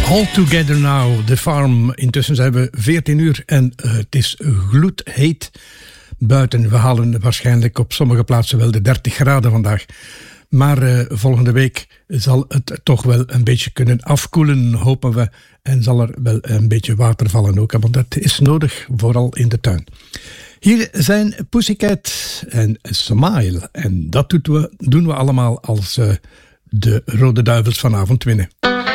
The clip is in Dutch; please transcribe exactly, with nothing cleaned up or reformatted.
All Together Now, The Farm. Intussen zijn we veertien uur en uh, het is gloedheet buiten. We halen waarschijnlijk op sommige plaatsen wel de dertig graden vandaag. Maar uh, volgende week zal het toch wel een beetje kunnen afkoelen, hopen we. En zal er wel een beetje water vallen ook, want dat is nodig, vooral in de tuin. Hier zijn Pussycat en Smile. En dat doen we, doen we allemaal als uh, de Rode Duivels vanavond winnen.